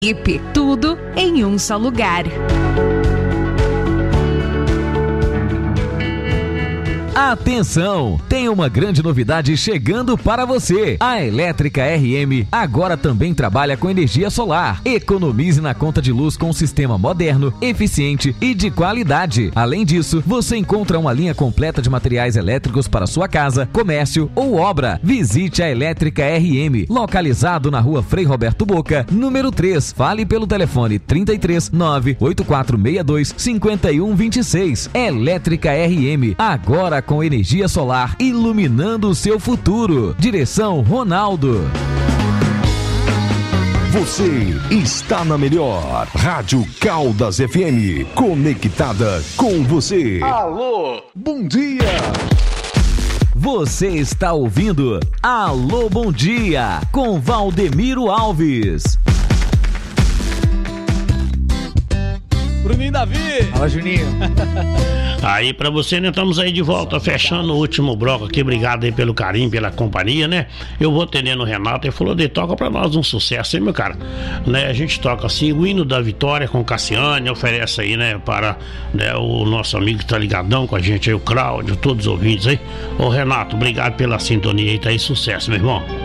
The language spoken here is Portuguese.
Tudo em um só lugar. Atenção! Tem uma grande novidade chegando para você. A Elétrica RM agora também trabalha com energia solar. Economize na conta de luz com um sistema moderno, eficiente e de qualidade. Além disso, você encontra uma linha completa de materiais elétricos para sua casa, comércio ou obra. Visite a Elétrica RM, localizado na rua Frei Roberto Boca, número 3. Fale pelo telefone 33 98462 5126. Elétrica RM, agora com energia solar, iluminando o seu futuro. Direção Ronaldo. Você está na melhor Rádio Caldas FM, conectada com você. Alô, bom dia. Você está ouvindo Alô, bom dia, com Valdemiro Alves. Bruninho Davi. Fala, Juninho. Aí pra você, né? Estamos aí de volta, fechando o último bloco aqui. Obrigado aí pelo carinho, pela companhia, né? Eu vou atendendo o Renato e falou: toca pra nós um sucesso, hein, meu cara? Né? A gente toca assim o hino da vitória com Cassiane, oferece aí, né, para, né, o nosso amigo que tá ligadão com a gente aí, o Cláudio, todos os ouvintes aí. Ô Renato, obrigado pela sintonia aí, tá aí, sucesso, meu irmão.